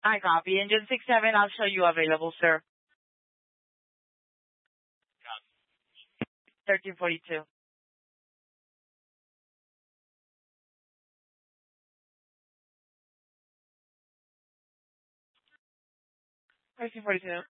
I copy. Engine 67, I'll show you available, sir. 1342. 1342.